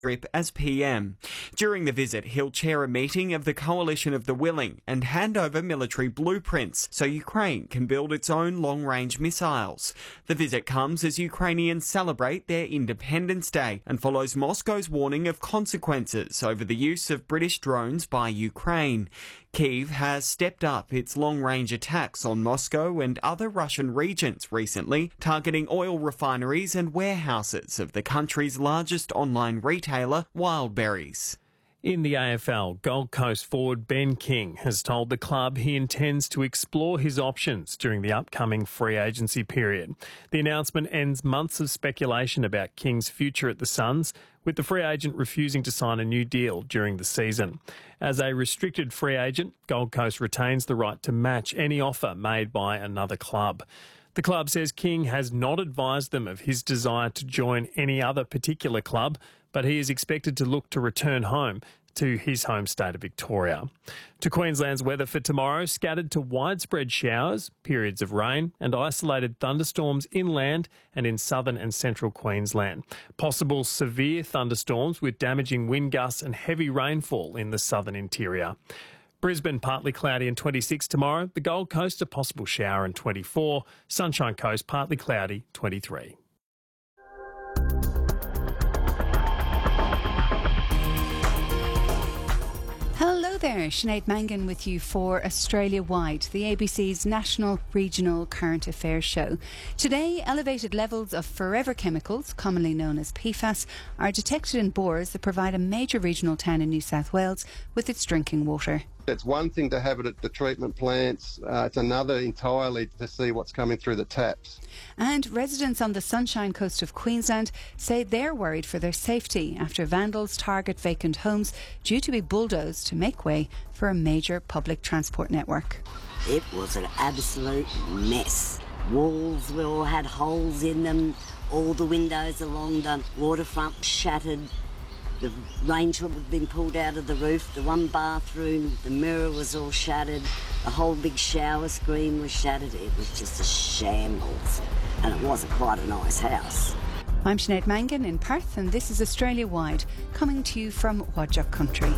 trip as PM. During the visit, he'll chair a meeting of the Coalition of the Willing and hand over military blueprints so Ukraine can build its own long-range missiles. The visit comes as Ukrainians celebrate their Independence Day and follows Moscow's warning of consequences over the use of British drones by Ukraine. Kyiv has stepped up its long-range attacks on Moscow and other Russian regions recently, targeting oil refineries and warehouses of the country's largest online retailer, Wildberries. In the AFL, Gold Coast forward Ben King has told the club he intends to explore his options during the upcoming free agency period. The announcement ends months of speculation about King's future at the Suns, with the free agent refusing to sign a new deal during the season. As a restricted free agent, Gold Coast retains the right to match any offer made by another club. The club says King has not advised them of his desire to join any other particular club, but he is expected to look to return home to his home state of Victoria. To Queensland's weather for tomorrow, scattered to widespread showers, periods of rain and isolated thunderstorms inland and in southern and central Queensland. Possible severe thunderstorms with damaging wind gusts and heavy rainfall in the southern interior. Brisbane, partly cloudy and 26 tomorrow. The Gold Coast, a possible shower and 24. Sunshine Coast, partly cloudy, 23. Hello there, Sinead Mangan with you for Australia Wide, the ABC's national regional current affairs show. Today, elevated levels of forever chemicals, commonly known as PFAS, are detected in bores that provide a major regional town in New South Wales with its drinking water. It's one thing to have it at the treatment plants, it's another entirely to see what's coming through the taps. And residents on the Sunshine Coast of Queensland say they're worried for their safety after vandals target vacant homes due to be bulldozed to make way for a major public transport network. It was an absolute mess. Walls all had holes in them, all the windows along the waterfront shattered. The range hood had been pulled out of the roof, the one bathroom, the mirror was all shattered, the whole big shower screen was shattered. It was just a shambles, and it wasn't quite a nice house. I'm Sinead Mangan in Perth, and this is Australia Wide, coming to you from Wadjuk Country.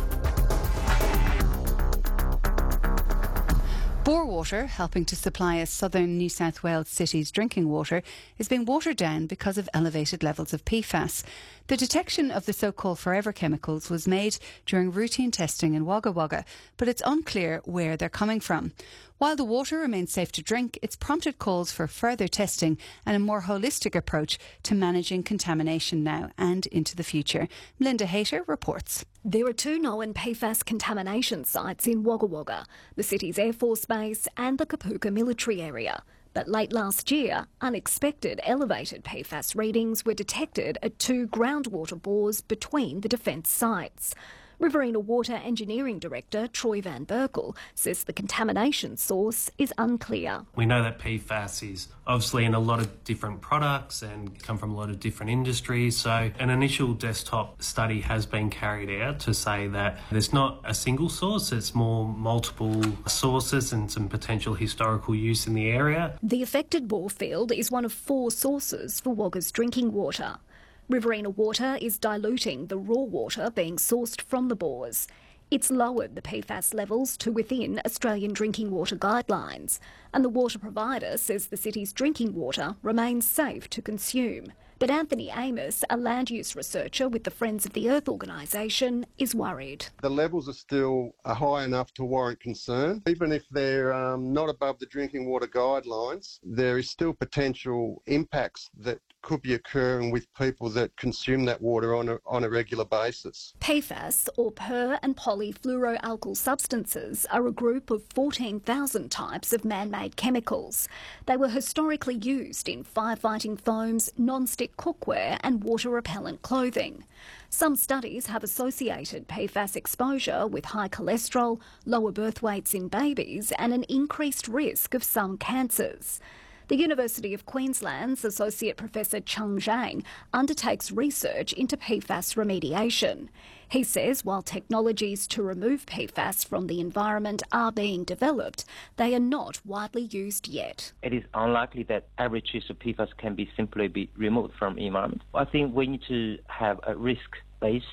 Bore water, helping to supply a southern New South Wales city's drinking water, is being watered down because of elevated levels of PFAS. The detection of the so-called forever chemicals was made during routine testing in Wagga Wagga, but it's unclear where they're coming from. While the water remains safe to drink, it's prompted calls for further testing and a more holistic approach to managing contamination now and into the future. Melinda Hayter reports. There are two known PFAS contamination sites in Wagga Wagga, the city's Air Force Base and the Kapooka military area. But late last year, unexpected elevated PFAS readings were detected at two groundwater bores between the defence sites. Riverina Water Engineering Director Troy Van Berkel says the contamination source is unclear. We know that PFAS is obviously in a lot of different products and come from a lot of different industries. So an initial desktop study has been carried out to say that there's not a single source, it's more multiple sources and some potential historical use in the area. The affected bore field is one of 4 sources for Wagga's drinking water. Riverina Water is diluting the raw water being sourced from the bores. It's lowered the PFAS levels to within Australian drinking water guidelines, and the water provider says the city's drinking water remains safe to consume. But Anthony Amos, a land use researcher with the Friends of the Earth organisation, is worried. The levels are still high enough to warrant concern. Even if they're not above the drinking water guidelines, there is still potential impacts that could be occurring with people that consume that water on a regular basis. PFAS, or per- and polyfluoroalkyl substances, are a group of 14,000 types of man-made chemicals. They were historically used in firefighting foams, non-stick cookware and water-repellent clothing. Some studies have associated PFAS exposure with high cholesterol, lower birth weights in babies and an increased risk of some cancers. The University of Queensland's Associate Professor Chung Zhang undertakes research into PFAS remediation. He says while technologies to remove PFAS from the environment are being developed, they are not widely used yet. It is unlikely that every trace of PFAS can simply be removed from the environment. I think we need to have a risk-based